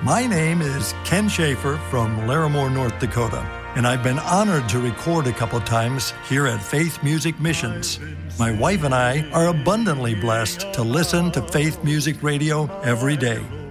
My name is Ken Schaefer from Larimore, North Dakota, and I've been honored to record a couple times here at Faith Music Missions. My wife and I are abundantly blessed to listen to Faith Music Radio every day.